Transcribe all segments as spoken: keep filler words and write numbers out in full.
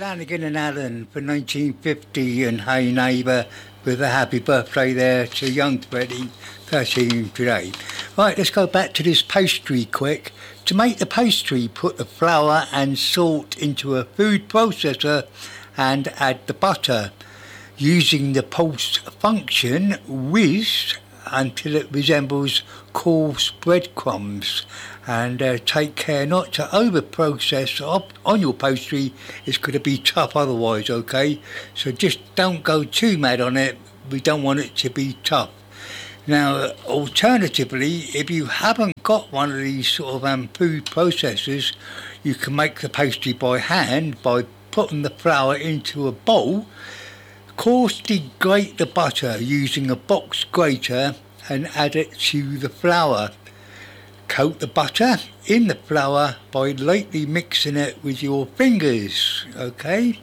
Flanagan and Allen for nineteen fifty, and Hey Neighbour with a happy birthday there to young Freddie, thirteen today. Right, let's go back to this pastry quick. To make the pastry, put the flour and salt into a food processor and add the butter. Using the pulse function, whiz until it resembles coarse breadcrumbs, and uh, take care not to over process up on your pastry. It's going to be tough otherwise, okay? So just don't go too mad on it. We don't want it to be tough. Now, alternatively, if you haven't got one of these sort of um, food processors, you can make the pastry by hand by putting the flour into a bowl. Coarsely grate the butter using a box grater and add it to the flour. Coat the butter in the flour by lightly mixing it with your fingers, okay?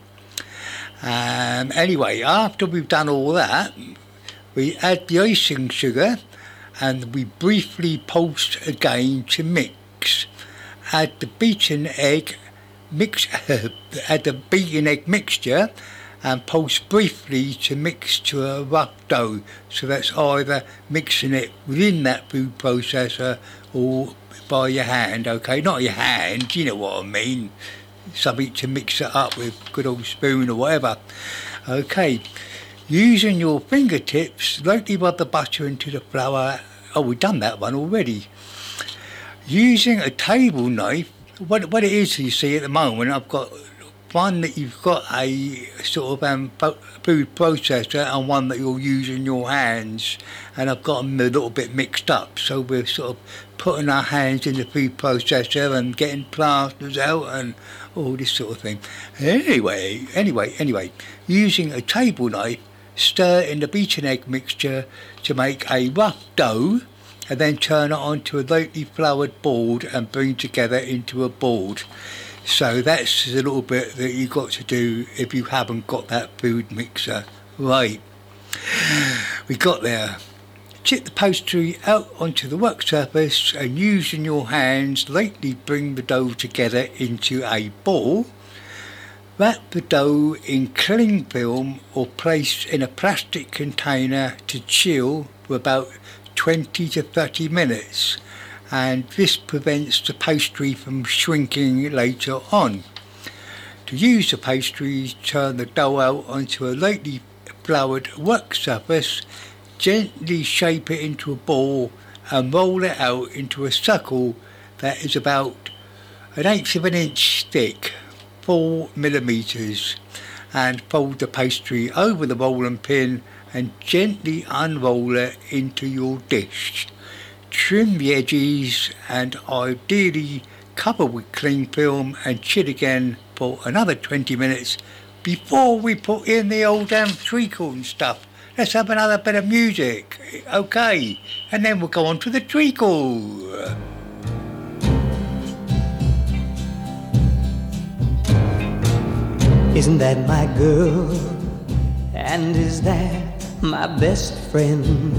Um, anyway, after we've done all that, we add the icing sugar and we briefly pulse again to mix. Add the beaten egg mix. add the beaten egg mixture and pulse briefly to mix to a rough dough. So that's either mixing it within that food processor or by your hand, okay? Not your hand, you know what I mean. Something to mix it up with, good old spoon or whatever. Okay, using your fingertips, lightly rub the butter into the flour. Oh, we've done that one already. Using a table knife, what, what it is you see at the moment, I've got one that you've got a sort of um, food processor and one that you'll use in your hands, and I've got them a little bit mixed up, so we're sort of putting our hands in the food processor and getting plasters out and all this sort of thing. Anyway, anyway, anyway, using a table knife, stir in the beaten egg mixture to make a rough dough, and then turn it onto a lightly floured board and bring together into a board. So that's a little bit that you've got to do if you haven't got that food mixer. Right, we got there. Tip the pastry out onto the work surface and using your hands lightly bring the dough together into a ball. Wrap the dough in cling film or place in a plastic container to chill for about twenty to thirty minutes. And this prevents the pastry from shrinking later on. To use the pastry, turn the dough out onto a lightly floured work surface, gently shape it into a ball and roll it out into a circle that is about an eighth of an inch thick, four millimetres, and fold the pastry over the rolling pin and gently unroll it into your dish. Trim the edges and ideally cover with cling film and chill again for another twenty minutes before we put in the old damn treacle and stuff. Let's have another bit of music, okay, and then we'll go on to the treacle. Isn't that my girl? And is that my best friend?